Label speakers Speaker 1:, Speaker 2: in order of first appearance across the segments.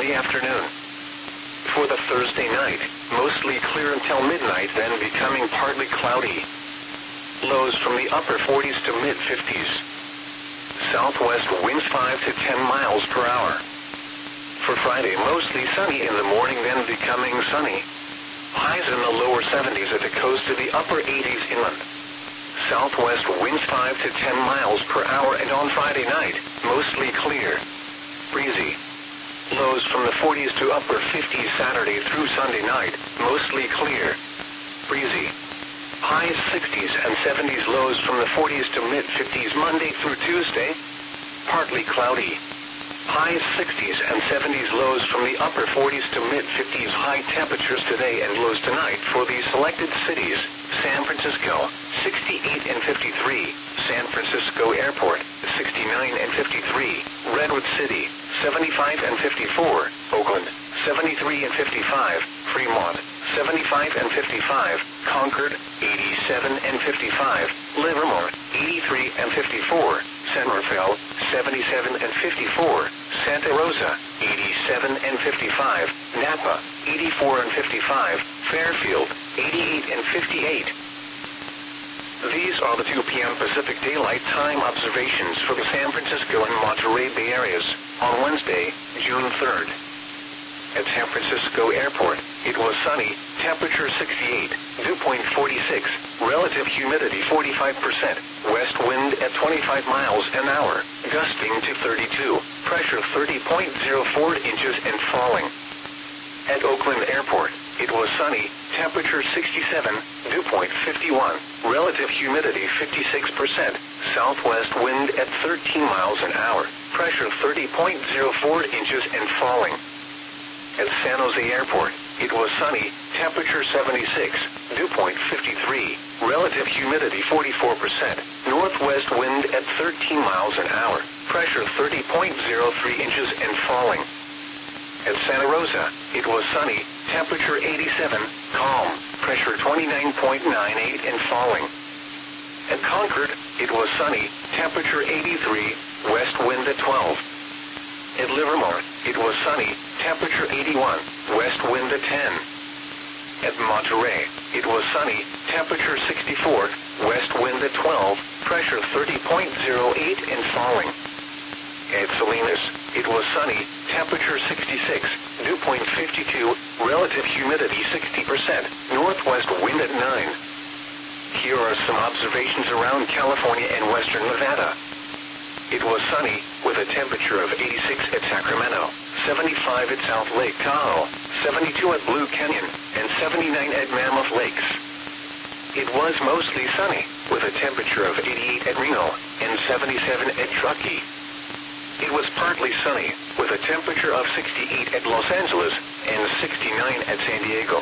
Speaker 1: the afternoon. For the Thursday night, mostly clear until midnight, then becoming partly cloudy. Lows from the upper 40s to mid-50s. Southwest winds 5 to 10 miles per hour. For Friday, mostly sunny in the morning, then becoming sunny. Highs in the lower 70s at the coast to the upper 80s inland. Southwest winds 5 to 10 miles per hour, and on Friday night, mostly clear. Breezy. Lows from the 40s to upper 50s Saturday through Sunday night, mostly clear. Breezy. Highs 60s and 70s, lows from the 40s to mid-50s Monday through Tuesday. Partly cloudy. Highs 60s and 70s, lows from the upper 40s to mid-50s. High temperatures today and lows tonight for the selected cities: San Francisco, 68 and 53, San Francisco Airport, 69 and 53, Redwood City, 75 and 54, Oakland, 73 and 55, Fremont, 75 and 55, Concord, 87 and 55, Livermore, 83 and 54, San Rafael, 77 and 54, Santa Rosa, 87 and 55, Napa, 84 and 55, Fairfield, 88 and 58. These are the 2 p.m. Pacific Daylight Time observations for the San Francisco and Monterey Bay areas on Wednesday, June 3rd. At San Francisco Airport, it was sunny, temperature 68, dew point 46, relative humidity 45%, west wind at 25 miles an hour, gusting to 32, pressure 30.04 inches and falling. At Oakland Airport, it was sunny, temperature 67, dew point 51, relative humidity 56%, southwest wind at 13 miles an hour, pressure 30.04 inches and falling. At San Jose Airport, it was sunny, temperature 76, dew point 53, relative humidity 44%, northwest wind at 13 miles an hour, pressure 30.03 inches and falling. At Santa Rosa, it was sunny, temperature 87, calm, pressure 29.98 and falling. At Concord, it was sunny, temperature 83, west wind at 12. At Livermore, it was sunny, temperature 81, west wind at 10. At Monterey, it was sunny, temperature 64, west wind at 12, pressure 30.08 and falling. At Salinas, it was sunny, temperature 66, dew point 52, relative humidity 60%, northwest wind at 9. Here are some observations around California and western Nevada. It was sunny, with a temperature of 86 at Sacramento, 75 at South Lake Tahoe, 72 at Blue Canyon, and 79 at Mammoth Lakes. It was mostly sunny, with a temperature of 88 at Reno, and 77 at Truckee. It was partly sunny, with a temperature of 68 at Los Angeles, and 69 at San Diego.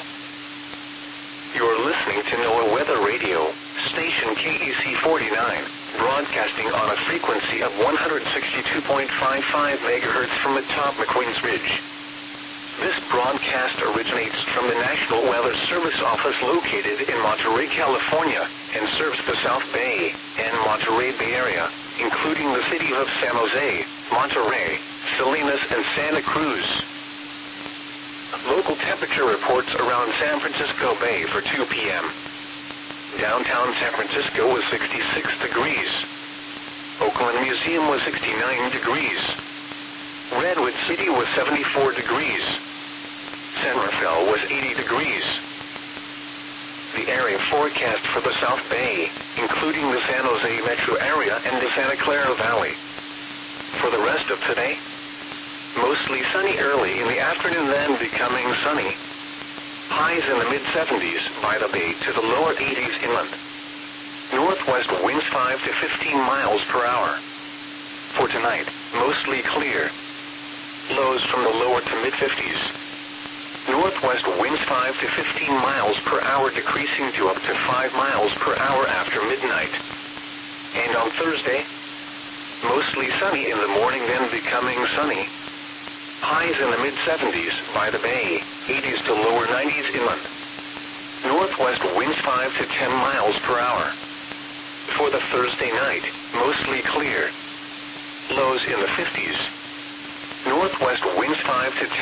Speaker 1: You're listening to NOAA Weather Radio, station KEC 49. Broadcasting on a frequency of 162.55 MHz from atop McQueen's Ridge. This broadcast originates from the National Weather Service office located in Monterey, California, and serves the South Bay and Monterey Bay area, including the cities of San Jose, Monterey, Salinas, and Santa Cruz. Local temperature reports around San Francisco Bay for 2 p.m. Downtown San Francisco was 66 degrees. Oakland Museum was 69 degrees. Redwood City was 74 degrees. San Rafael was 80 degrees. The area forecast for the South Bay, including the San Jose metro area and the Santa Clara Valley. For the rest of today, mostly sunny early in the afternoon, then becoming sunny. Highs in the mid-70s by the bay to the lower 80s inland. Northwest winds 5 to 15 miles per hour. For tonight, mostly clear. Lows from the lower to mid-50s. Northwest winds 5 to 15 miles per hour, decreasing to up to 5 miles per hour after midnight. And on Thursday, mostly sunny in the morning, then becoming sunny. Highs in the mid-70s by the bay, 80s to lower 90s inland. Northwest winds 5 to 10 miles per hour. For the Thursday night, mostly clear. Lows in the 50s. Northwest winds 5 to 10